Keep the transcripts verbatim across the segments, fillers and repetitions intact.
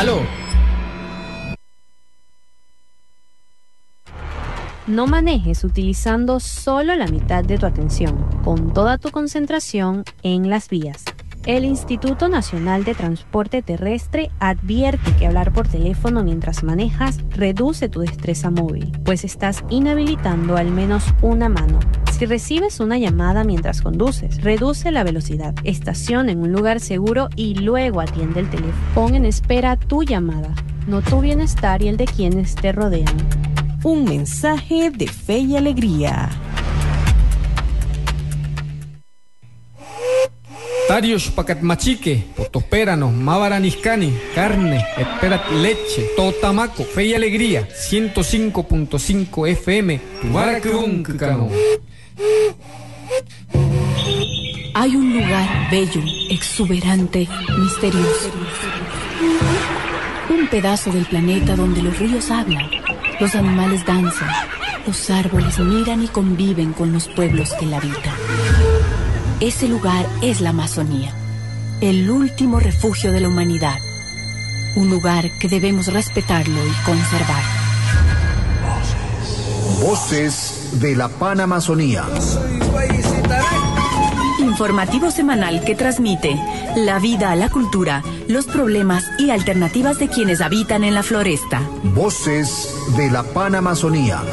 ¡Aló! No manejes utilizando solo la mitad de tu atención. Pon toda tu concentración en las vías. El Instituto Nacional de Transporte Terrestre advierte que hablar por teléfono mientras manejas reduce tu destreza móvil, pues estás inhabilitando al menos una mano. Si recibes una llamada mientras conduces, reduce la velocidad, estaciona en un lugar seguro y luego atiende el teléfono. Pon en espera tu llamada, no tu bienestar y el de quienes te rodean. Un mensaje de fe y alegría. Tarios pacat machique, potospéranos, mavaraniscani, carne, esperat leche, totamaco, fe y alegría, ciento cinco punto cinco F M, Tubaracruncano. Hay un lugar bello, exuberante, misterioso. Un pedazo del planeta donde los ríos hablan, los animales danzan, los árboles miran y conviven con los pueblos que la habitan. Ese lugar es la Amazonía, el último refugio de la humanidad. Un lugar que debemos respetarlo y conservar. Voces de la Panamazonía. Informativo semanal que transmite la vida, la cultura, los problemas y alternativas de quienes habitan en la floresta. Voces de la Panamazonía.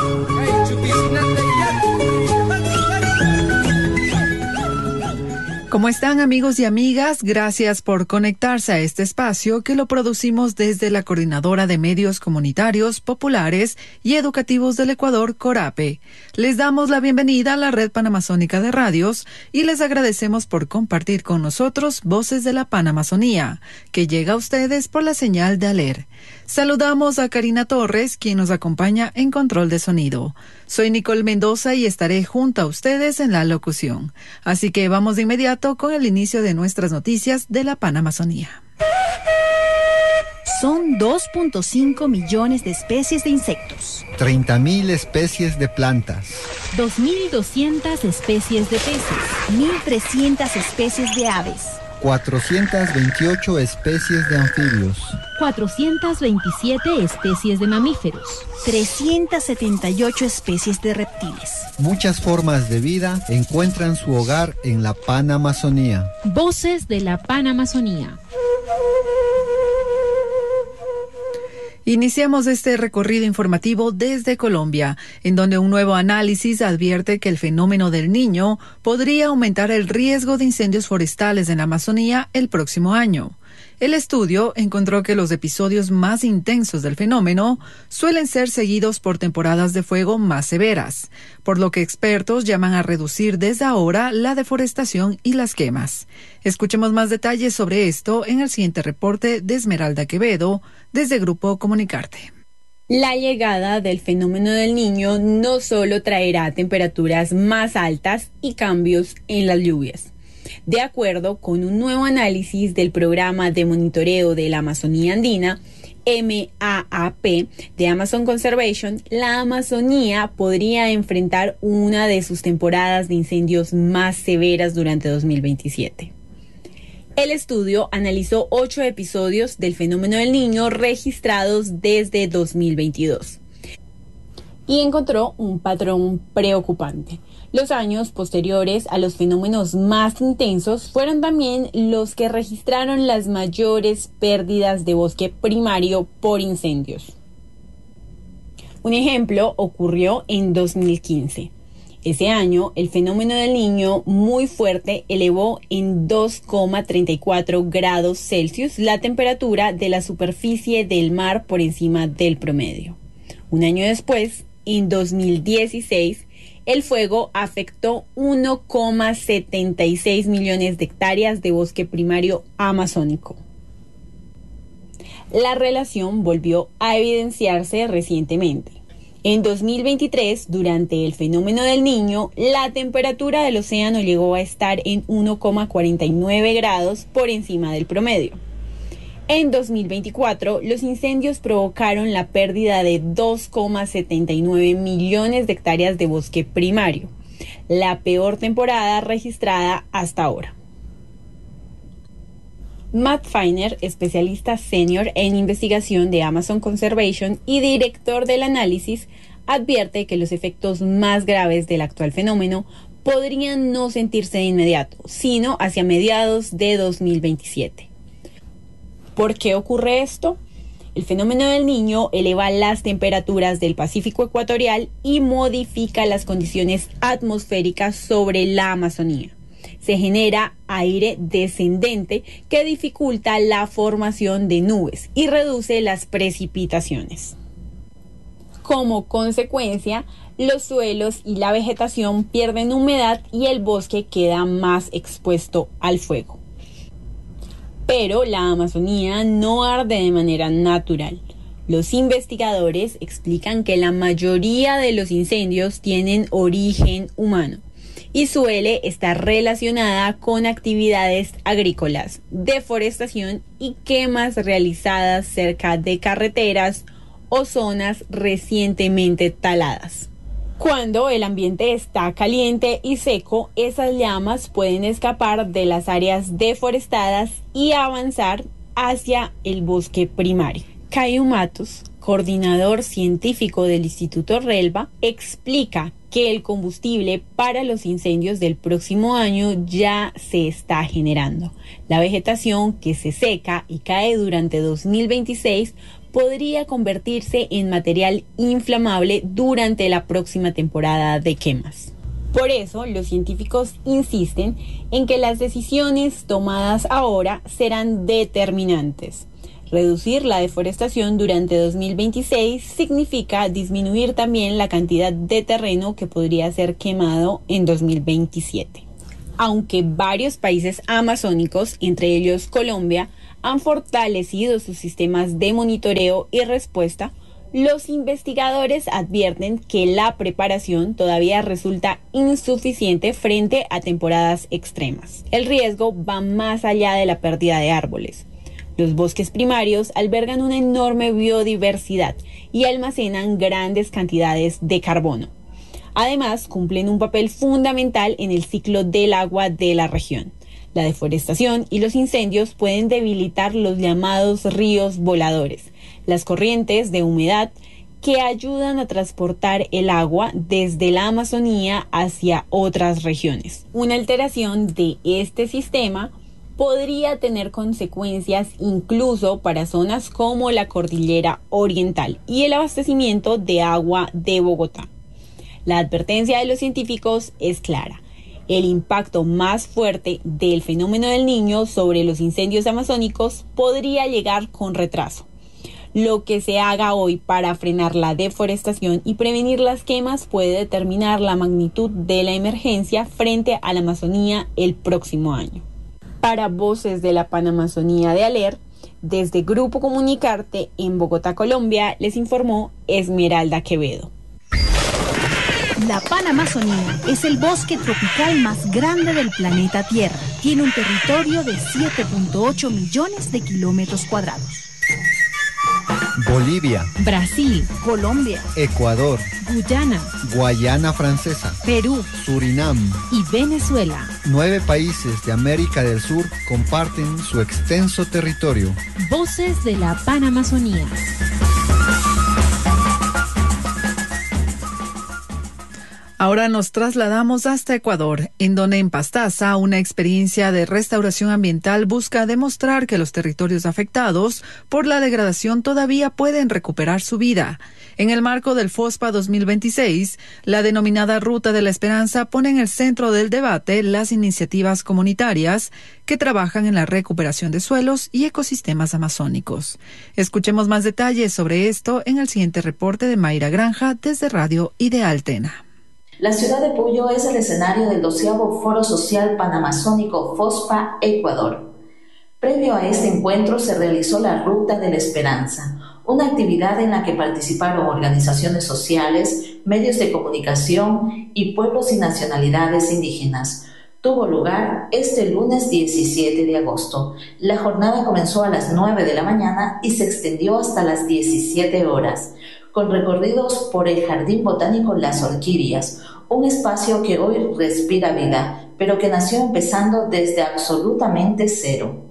¿Cómo están, amigos y amigas? Gracias por conectarse a este espacio que lo producimos desde la Coordinadora de Medios Comunitarios, Populares y Educativos del Ecuador, CORAPE. Les damos la bienvenida a la Red Panamazónica de Radios y les agradecemos por compartir con nosotros Voces de la Panamazonía, que llega a ustedes por la señal de Aler. Saludamos a Karina Torres, quien nos acompaña en control de sonido. Soy Nicole Mendoza y estaré junto a ustedes en la locución. Así que vamos de inmediato con el inicio de nuestras noticias de la Panamazonía. Son dos punto cinco millones de especies de insectos, treinta mil especies de plantas, dos mil doscientas especies de peces, mil trescientas especies de aves, cuatrocientas veintiocho especies de anfibios, cuatrocientas veintisiete especies de mamíferos, trescientas setenta y ocho especies de reptiles. Muchas formas de vida encuentran su hogar en la Panamazonía. Voces de la Panamazonía. Iniciamos este recorrido informativo desde Colombia, en donde un nuevo análisis advierte que el fenómeno del Niño podría aumentar el riesgo de incendios forestales en la Amazonía el próximo año. El estudio encontró que los episodios más intensos del fenómeno suelen ser seguidos por temporadas de fuego más severas, por lo que expertos llaman a reducir desde ahora la deforestación y las quemas. Escuchemos más detalles sobre esto en el siguiente reporte de Esmeralda Quevedo, desde Grupo Comunicarte. La llegada del fenómeno del Niño no solo traerá temperaturas más altas y cambios en las lluvias. De acuerdo con un nuevo análisis del Programa de Monitoreo de la Amazonía Andina, M A A P, de Amazon Conservation, la Amazonía podría enfrentar una de sus temporadas de incendios más severas durante dos mil veintisiete. El estudio analizó ocho episodios del fenómeno del Niño registrados desde dos mil veintidós y encontró un patrón preocupante. Los años posteriores a los fenómenos más intensos fueron también los que registraron las mayores pérdidas de bosque primario por incendios. Un ejemplo ocurrió en dos mil quince. Ese año, el fenómeno del Niño muy fuerte elevó en dos coma treinta y cuatro grados Celsius la temperatura de la superficie del mar por encima del promedio. Un año después, en dos mil dieciséis, el fuego afectó uno coma setenta y seis millones de hectáreas de bosque primario amazónico. La relación volvió a evidenciarse recientemente. En dos mil veintitrés, durante el fenómeno del Niño, la temperatura del océano llegó a estar en uno coma cuarenta y nueve grados por encima del promedio. En dos mil veinticuatro, los incendios provocaron la pérdida de dos coma setenta y nueve millones de hectáreas de bosque primario, la peor temporada registrada hasta ahora. Matt Feiner, especialista senior en investigación de Amazon Conservation y director del análisis, advierte que los efectos más graves del actual fenómeno podrían no sentirse de inmediato, sino hacia mediados de dos mil veintisiete. ¿Por qué ocurre esto? El fenómeno del Niño eleva las temperaturas del Pacífico ecuatorial y modifica las condiciones atmosféricas sobre la Amazonía. Se genera aire descendente que dificulta la formación de nubes y reduce las precipitaciones. Como consecuencia, los suelos y la vegetación pierden humedad y el bosque queda más expuesto al fuego. Pero la Amazonía no arde de manera natural. Los investigadores explican que la mayoría de los incendios tienen origen humano y suele estar relacionada con actividades agrícolas, deforestación y quemas realizadas cerca de carreteras o zonas recientemente taladas. Cuando el ambiente está caliente y seco, esas llamas pueden escapar de las áreas deforestadas y avanzar hacia el bosque primario. Caio Matos, coordinador científico del Instituto Relva, explica que el combustible para los incendios del próximo año ya se está generando. La vegetación que se seca y cae durante dos mil veintiséis podría convertirse en material inflamable durante la próxima temporada de quemas. Por eso, los científicos insisten en que las decisiones tomadas ahora serán determinantes. Reducir la deforestación durante dos mil veintiséis significa disminuir también la cantidad de terreno que podría ser quemado en dos mil veintisiete. Aunque varios países amazónicos, entre ellos Colombia, han fortalecido sus sistemas de monitoreo y respuesta, los investigadores advierten que la preparación todavía resulta insuficiente frente a temporadas extremas. El riesgo va más allá de la pérdida de árboles. Los bosques primarios albergan una enorme biodiversidad y almacenan grandes cantidades de carbono. Además, cumplen un papel fundamental en el ciclo del agua de la región. La deforestación y los incendios pueden debilitar los llamados ríos voladores, las corrientes de humedad que ayudan a transportar el agua desde la Amazonía hacia otras regiones. Una alteración de este sistema podría tener consecuencias incluso para zonas como la Cordillera Oriental y el abastecimiento de agua de Bogotá. La advertencia de los científicos es clara. El impacto más fuerte del fenómeno del Niño sobre los incendios amazónicos podría llegar con retraso. Lo que se haga hoy para frenar la deforestación y prevenir las quemas puede determinar la magnitud de la emergencia frente a la Amazonía el próximo año. Para Voces de la Panamazonía de Aler, desde Grupo Comunicarte en Bogotá, Colombia, les informó Esmeralda Quevedo. La Panamazonía es el bosque tropical más grande del planeta Tierra. Tiene un territorio de siete punto ocho millones de kilómetros cuadrados. Bolivia, Brasil, Colombia, Ecuador, Guyana, Guayana Francesa, Perú, Surinam y Venezuela. Nueve países de América del Sur comparten su extenso territorio. Voces de la Panamazonía. Ahora nos trasladamos hasta Ecuador, en donde en Pastaza una experiencia de restauración ambiental busca demostrar que los territorios afectados por la degradación todavía pueden recuperar su vida. En el marco del FOSPA dos mil veintiséis, la denominada Ruta de la Esperanza pone en el centro del debate las iniciativas comunitarias que trabajan en la recuperación de suelos y ecosistemas amazónicos. Escuchemos más detalles sobre esto en el siguiente reporte de Mayra Granja desde Radio Ideal Tena. La ciudad de Puyo es el escenario del doceavo Foro Social Panamazónico FOSPA Ecuador. Previo a este encuentro se realizó la Ruta de la Esperanza, una actividad en la que participaron organizaciones sociales, medios de comunicación y pueblos y nacionalidades indígenas. Tuvo lugar este lunes diecisiete de agosto. La jornada comenzó a las nueve de la mañana y se extendió hasta las diecisiete horas, con recorridos por el Jardín Botánico Las Orquídeas, un espacio que hoy respira vida, pero que nació empezando desde absolutamente cero.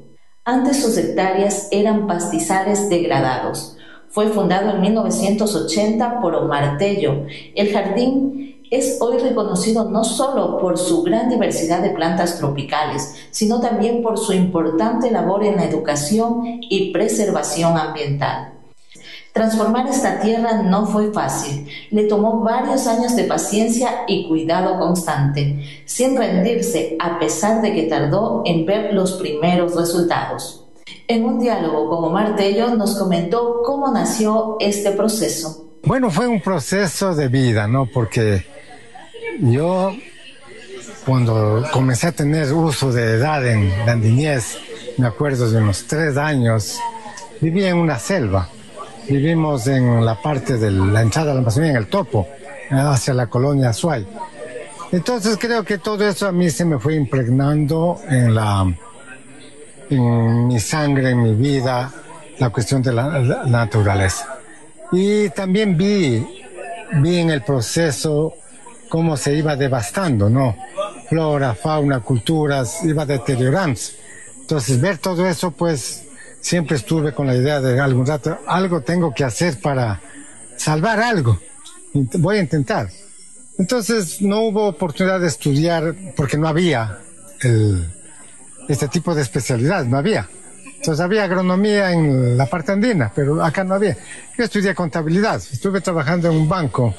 Antes sus hectáreas eran pastizales degradados. Fue fundado en mil novecientos ochenta por Omar Tello. El jardín es hoy reconocido no solo por su gran diversidad de plantas tropicales, sino también por su importante labor en la educación y preservación ambiental. Transformar esta tierra no fue fácil, le tomó varios años de paciencia y cuidado constante, sin rendirse a pesar de que tardó en ver los primeros resultados. En un diálogo con Omar Tello nos comentó cómo nació este proceso. Bueno, fue un proceso de vida, ¿no? Porque yo, cuando comencé a tener uso de edad en la niñez, me acuerdo de unos tres años, vivía en una selva. Vivimos en la parte de la entrada de la Amazonía, en el Topo, hacia la colonia Azuay. Entonces creo que todo eso a mí se me fue impregnando en la, en mi sangre, en mi vida, la cuestión de la, la naturaleza. Y también vi, vi en el proceso cómo se iba devastando, ¿no? Flora, fauna, culturas, iba deteriorándose. Entonces ver todo eso, pues, siempre estuve con la idea de algún rato, algo tengo que hacer para salvar algo. Voy a intentar. Entonces no hubo oportunidad de estudiar porque no había el, este tipo de especialidad, no había. Entonces había agronomía en la parte andina, pero acá no había. Yo estudié contabilidad, estuve trabajando en un banco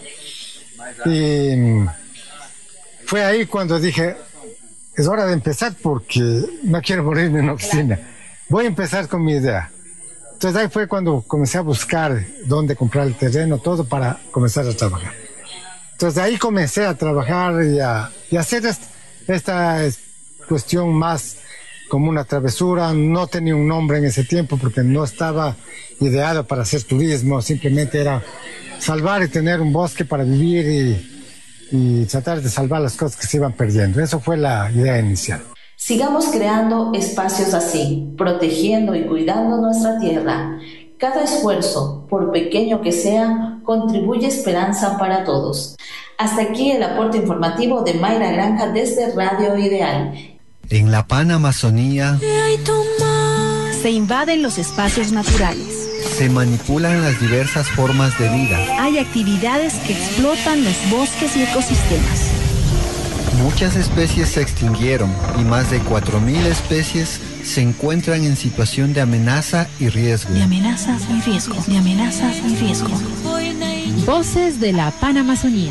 y fue ahí cuando dije, es hora de empezar porque no quiero morirme en la oficina. Voy a empezar con mi idea. Entonces ahí fue cuando comencé a buscar dónde comprar el terreno, todo para comenzar a trabajar. Entonces ahí comencé a trabajar y a, y a hacer esta, esta cuestión más como una travesura. No tenía un nombre en ese tiempo porque no estaba ideado para hacer turismo, simplemente era salvar y tener un bosque para vivir y, y tratar de salvar las cosas que se iban perdiendo. Eso fue la idea inicial. Sigamos creando espacios así, protegiendo y cuidando nuestra tierra. Cada esfuerzo, por pequeño que sea, contribuye esperanza para todos. Hasta aquí el aporte informativo de Mayra Granja desde Radio Ideal. En la Panamazonía se invaden los espacios naturales. Se manipulan las diversas formas de vida. Hay actividades que explotan los bosques y ecosistemas. Muchas especies se extinguieron y más de cuatro mil especies se encuentran en situación de amenaza y riesgo. De amenazas y riesgo. De amenazas y riesgo. Voces de la Panamazonía.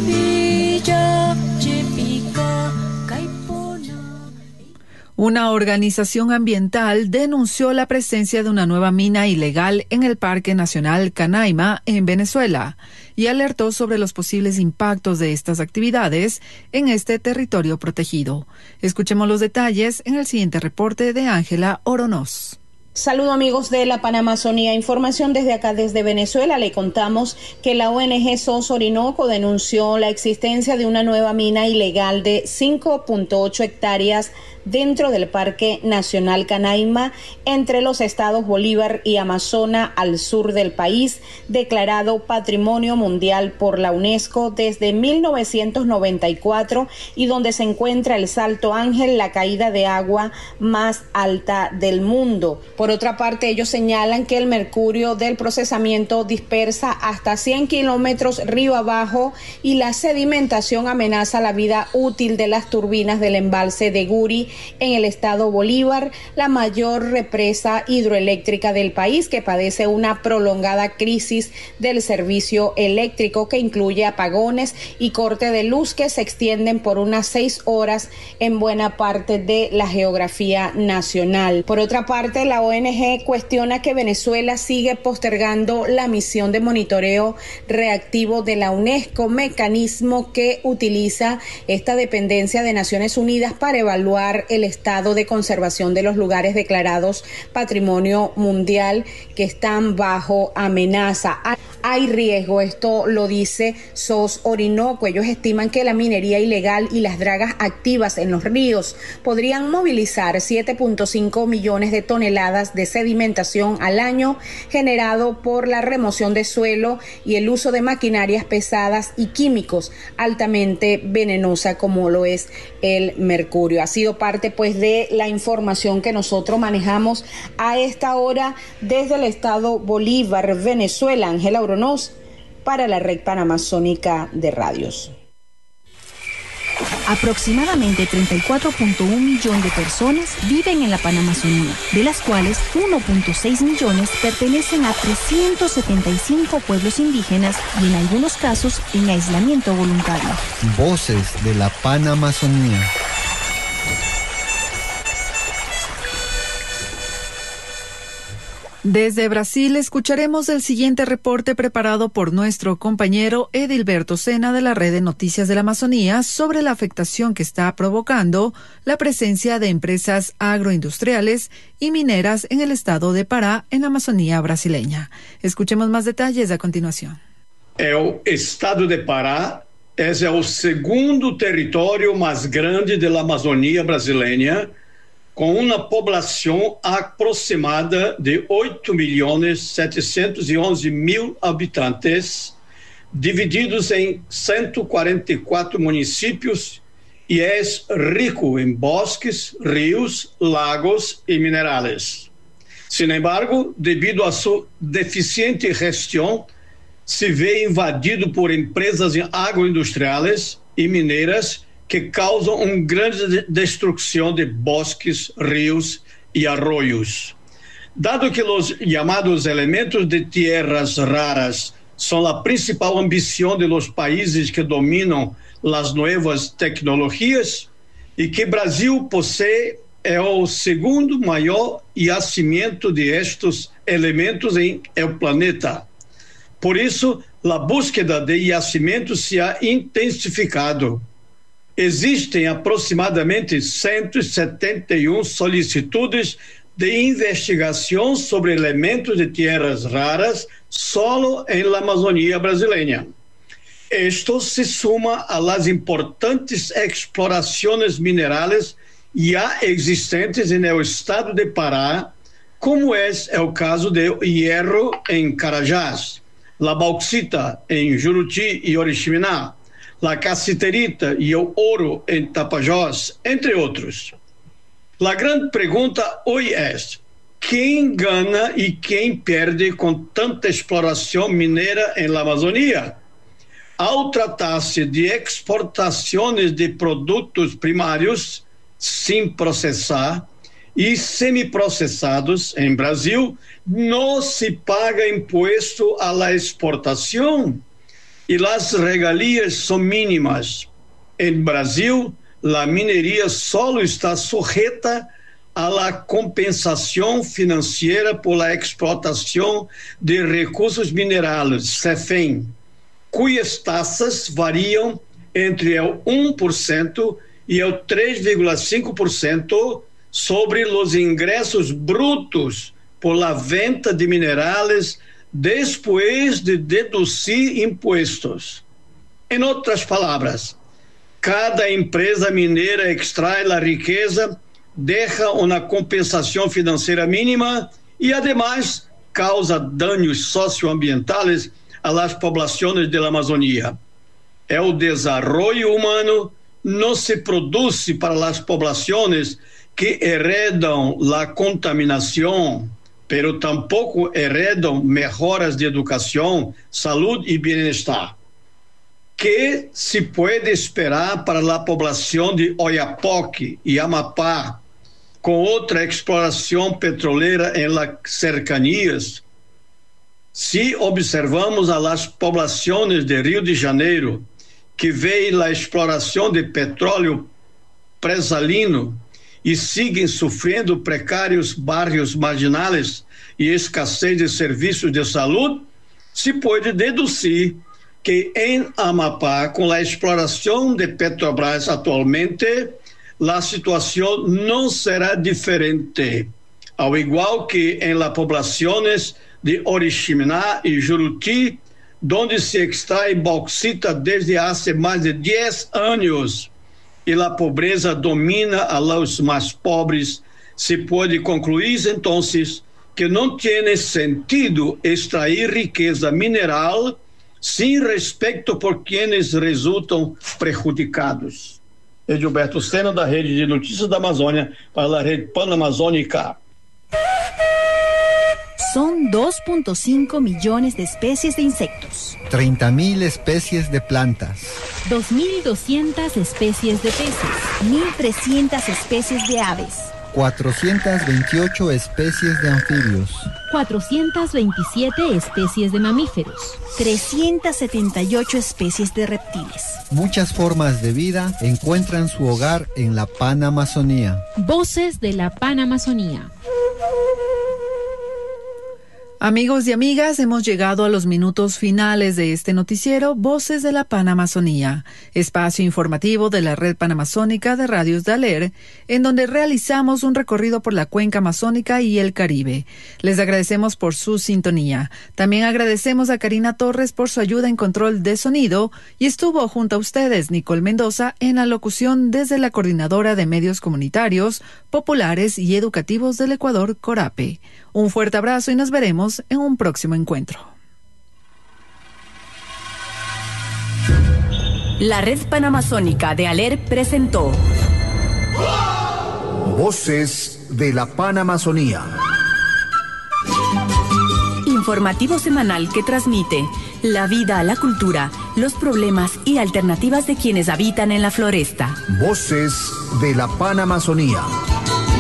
Una organización ambiental denunció la presencia de una nueva mina ilegal en el Parque Nacional Canaima, en Venezuela, y alertó sobre los posibles impactos de estas actividades en este territorio protegido. Escuchemos los detalles en el siguiente reporte de Ángela Oronoz. Saludos amigos de la Panamazonía, información desde acá, desde Venezuela. Le contamos que la O N G S O S Orinoco denunció la existencia de una nueva mina ilegal de cinco punto ocho hectáreas dentro del Parque Nacional Canaima, entre los estados Bolívar y Amazonas, al sur del país, declarado Patrimonio Mundial por la UNESCO desde mil novecientos noventa y cuatro, y donde se encuentra el Salto Ángel, la caída de agua más alta del mundo. Por otra parte, ellos señalan que el mercurio del procesamiento dispersa hasta cien kilómetros río abajo y la sedimentación amenaza la vida útil de las turbinas del embalse de Guri en el estado Bolívar, la mayor represa hidroeléctrica del país, que padece una prolongada crisis del servicio eléctrico que incluye apagones y corte de luz que se extienden por unas seis horas en buena parte de la geografía nacional. Por otra parte, la O N G cuestiona que Venezuela sigue postergando la misión de monitoreo reactivo de la UNESCO, mecanismo que utiliza esta dependencia de Naciones Unidas para evaluar el estado de conservación de los lugares declarados Patrimonio Mundial que están bajo amenaza. Hay riesgo, esto lo dice S O S Orinoco. Ellos estiman que la minería ilegal y las dragas activas en los ríos podrían movilizar siete punto cinco millones de toneladas toneladas de sedimentación al año generado por la remoción de suelo y el uso de maquinarias pesadas y químicos altamente venenosa como lo es el mercurio. Ha sido parte pues de la información que nosotros manejamos a esta hora desde el estado Bolívar, Venezuela. Ángela Oronoz para la Red Panamazónica de Radios. Aproximadamente treinta y cuatro punto uno millones de personas viven en la Panamazonía, de las cuales uno punto seis millones pertenecen a trescientos setenta y cinco pueblos indígenas y en algunos casos en aislamiento voluntario. Voces de la Panamazonía. Desde Brasil escucharemos el siguiente reporte preparado por nuestro compañero Edilberto Sena de la Red de Noticias de la Amazonía sobre la afectación que está provocando la presencia de empresas agroindustriales y mineras en el estado de Pará, en la Amazonía brasileña. Escuchemos más detalles a continuación. El estado de Pará es el segundo territorio más grande de la Amazonía brasileña, com uma população aproximada de oito milhões setecentos e onze mil habitantes, divididos em cento e quarenta e quatro municípios, e é rico em bosques, rios, lagos e minerais. Sin embargo, devido à sua deficiente gestão, se vê invadido por empresas agroindustriais e mineiras que causam uma grande destruição de bosques, rios e arroios. Dado que os chamados elementos de tierras raras são a principal ambição de los países que dominam as novas tecnologias e que Brasil possui é o segundo maior yacimento de estes elementos em el planeta. Por isso, a búsqueda de yacimentos se ha intensificado. Existem aproximadamente cento e setenta e um solicitudes de investigação sobre elementos de tierras raras solo em la Amazônia brasileira. Esto se suma a las importantes explorações minerais já existentes no estado de Pará, como é o caso do hierro em Carajás, la bauxita em Juruti e Oriximiná, la cassiterita e o ouro em Tapajós, entre outros. A grande pergunta hoje é: quem ganha e quem perde com tanta exploração mineira em la Amazônia? Ao tratar-se de exportações de produtos primários, sem processar, e semiprocessados em Brasil, não se paga imposto à la exportação e as regalias são mínimas. Em Brasil, a mineria só está sujeita à la compensação financeira por la explotação de recursos minerais, CEFEM, cujas taxas variam entre o um por cento e o três vírgula cinco por cento sobre os ingressos brutos por la venta de minerais depois de deduzir impostos. Em outras palavras, cada empresa mineira extrai a riqueza, deixa uma compensação financeira mínima e, ademais, causa danos socioambientais às populações da Amazônia. O desenvolvimento humano não se produz para as populações que heredam a contaminação, pero tampouco heredam melhoras de educação, saúde e bem-estar. Que se pode esperar para a população de Oiapoque e Amapá, com outra exploração petroleira em las cercanias? Se observamos as populações de Rio de Janeiro, que veem a exploração de petróleo presalino e seguem sofrendo precários bairros marginais e escassez de serviços de saúde, se pode deduzir que em Amapá, com a exploração de Petrobras atualmente, a situação não será diferente, ao igual que em las populações de Oriximiná e Juruti, onde se extrai bauxita desde há mais de dez anos, e a pobreza domina a los mais pobres, se puede concluir entonces que no tiene sentido extraer riqueza mineral sin respeto por quienes resultan perjudicados. Edilberto Sena, da Rede de Notícias da Amazônia, para a Rede Panamazônica. Son dos punto cinco millones de especies de insectos, treinta mil especies de plantas, dos mil doscientas especies de peces, mil trescientas especies de aves, cuatrocientas veintiocho especies de anfibios, cuatrocientas veintisiete especies de mamíferos, trescientas setenta y ocho especies de reptiles. Muchas formas de vida encuentran su hogar en la Panamazonía. Voces de la Panamazonía. Amigos y amigas, hemos llegado a los minutos finales de este noticiero Voces de la Panamazonía, espacio informativo de la Red Panamazónica de Radios de Aler, en donde realizamos un recorrido por la cuenca amazónica y el Caribe. Les agradecemos por su sintonía. También agradecemos a Karina Torres por su ayuda en control de sonido y estuvo junto a ustedes Nicole Mendoza en la locución desde la Coordinadora de Medios Comunitarios, Populares y Educativos del Ecuador, CORAPE. Un fuerte abrazo y nos veremos en un próximo encuentro. La Red Panamazónica de Aler presentó Voces de la Panamazonía. Informativo semanal que transmite la vida, la cultura, los problemas y alternativas de quienes habitan en la floresta. Voces de la Panamazonía.